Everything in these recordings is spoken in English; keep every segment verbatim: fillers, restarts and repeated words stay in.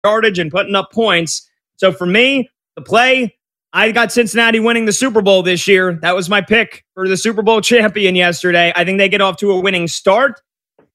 yardage and putting up points. So for me, the play, I got Cincinnati winning the Super Bowl this year. That was my pick for the Super Bowl champion yesterday. I think they get off to a winning start.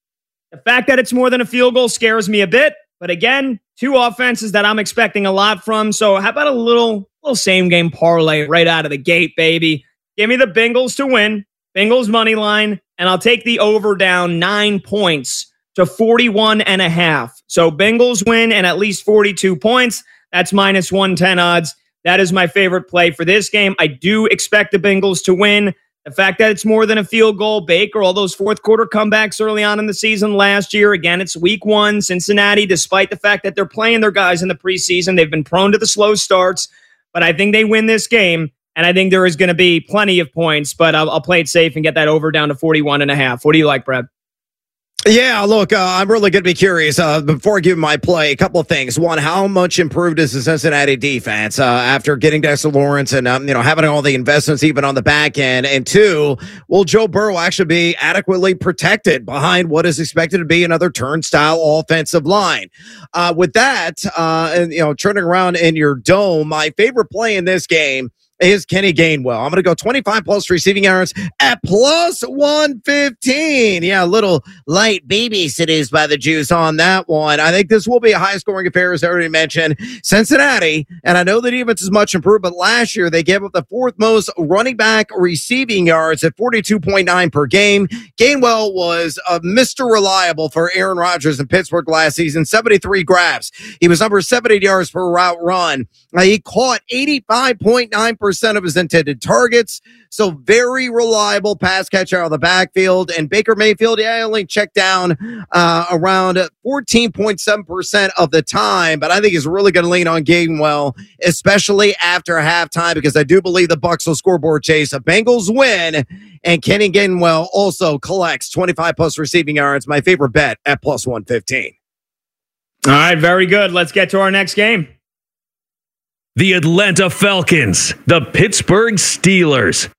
The fact that it's more than a field goal scares me a bit. But again, two offenses that I'm expecting a lot from. So how about a little, little same game parlay right out of the gate, baby? Give me the Bengals to win, Bengals money line, and I'll take the over down nine points to forty-one and a half. So Bengals win and at least forty-two points. That's minus one ten odds. That is my favorite play for this game. I do expect the Bengals to win. The fact that it's more than a field goal, Baker, all those fourth quarter comebacks early on in the season last year. Again, it's week one. Cincinnati, despite the fact that they're playing their guys in the preseason, they've been prone to the slow starts. But I think they win this game, and I think there is going to be plenty of points. But I'll, I'll play it safe and get that over down to forty-one and a half. What do you like, Brad? Yeah, look, uh, I'm really going to be curious. Uh, before I give my play, a couple of things. One, how much improved is the Cincinnati defense uh, after getting Dexter Lawrence and um, you know having all the investments even on the back end? And two, will Joe Burrow actually be adequately protected behind what is expected to be another turnstile offensive line? Uh, with that, uh, and you know, turning around in your dome, my favorite play in this game is Kenny Gainwell. I'm going to go twenty-five plus receiving yards at plus one fifteen. Yeah, a little light babysitters by the juice on that one. I think this will be a high-scoring affair, as I already mentioned. Cincinnati, and I know the defense is much improved, but last year they gave up the fourth most running back receiving yards at forty-two point nine per game. Gainwell was uh, Mister Reliable for Aaron Rodgers in Pittsburgh last season, seventy-three grabs. He was number seventy yards per route run. Uh, he caught eighty-five point nine percent of his intended targets. So very reliable pass catcher out of the backfield. And Baker Mayfield, yeah, only checked down uh, around fourteen point seven percent of the time. But I think he's really going to lean on Gainwell, especially after halftime, because I do believe the Bucs will scoreboard chase. The Bengals win, and Kenny Gainwell also collects twenty-five plus receiving yards. My favorite bet at plus one fifteen. All right, very good. Let's get to our next game. The Atlanta Falcons, the Pittsburgh Steelers.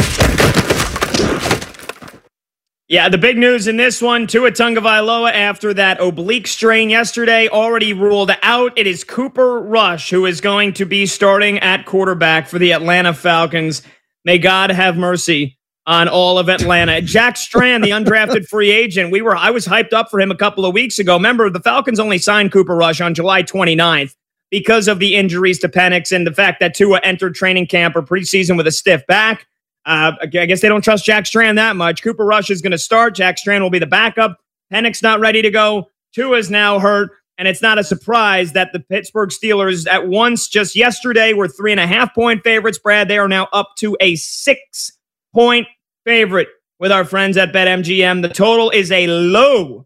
Yeah, the big news in this one, Tua Tagovailoa, after that oblique strain yesterday, already ruled out. It is Cooper Rush who is going to be starting at quarterback for the Atlanta Falcons. May God have mercy on all of Atlanta. Jack Strand, the undrafted free agent, we were I was hyped up for him a couple of weeks ago. Remember, the Falcons only signed Cooper Rush on July twenty-ninth. Because of the injuries to Penix and the fact that Tua entered training camp or preseason with a stiff back. Uh, I guess they don't trust Jack Strand that much. Cooper Rush is going to start. Jack Strand will be the backup. Penix not ready to go. Tua is now hurt. And it's not a surprise that the Pittsburgh Steelers at once just yesterday were three and a half point favorites. Brad, they are now up to a six point favorite with our friends at BetMGM. The total is a low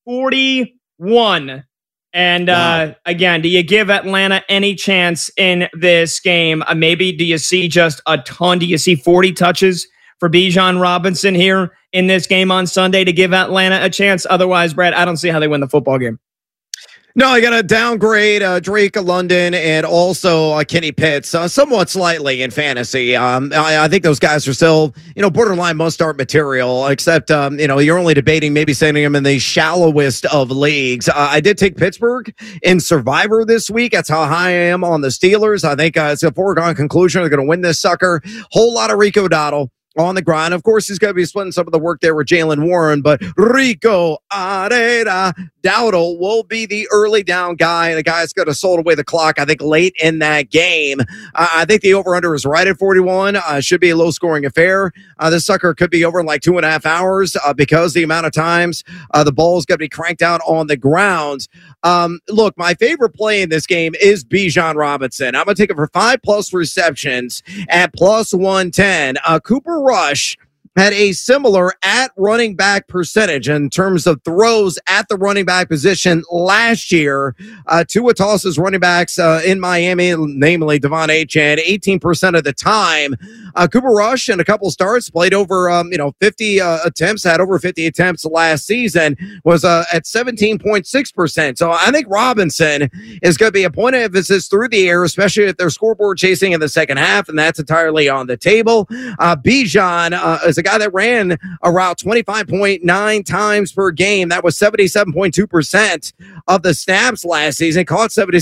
forty-one. And uh, wow. Again, do you give Atlanta any chance in this game? Uh, maybe do you see just a ton? Do you see forty touches for Bijan Robinson here in this game on Sunday to give Atlanta a chance? Otherwise, Brad, I don't see how they win the football game. No, I got to downgrade uh, Drake London and also uh, Kenny Pitts uh, somewhat slightly in fantasy. Um, I, I think those guys are still, you know, borderline must-start material, except, um, you know, you're only debating maybe sending them in the shallowest of leagues. Uh, I did take Pittsburgh in Survivor this week. That's how high I am on the Steelers. I think uh, it's a foregone conclusion. They're going to win this sucker. Whole lot of Rico Dowdle on the grind. Of course, he's going to be splitting some of the work there with Jaylen Warren, but Rico Areda Dowdle will be the early down guy, the guy that's going to sold away the clock, I think, late in that game. Uh, I think the over-under is right at forty-one. Uh, should be a low-scoring affair. Uh, this sucker could be over in like two and a half hours uh, because the amount of times uh, the ball is going to be cranked out on the ground. Um, look, my favorite play in this game is Bijan Robinson. I'm going to take it for five-plus receptions at plus one ten. Uh, Cooper Rush had a similar at running back percentage in terms of throws at the running back position last year. Uh, Tua tosses running backs uh, in Miami, namely Devon Achane, eighteen percent of the time. Uh, Cooper Rush in a couple starts played over, um, you know, fifty uh, attempts, had over fifty attempts last season, was uh, at seventeen point six percent. So I think Robinson is going to be a point of emphasis through the air, especially if they're scoreboard chasing in the second half, and that's entirely on the table. Uh, Bijan uh, is a guy that ran around twenty-five point nine times per game. That was seventy-seven point two percent of the snaps last season, caught seventy-seven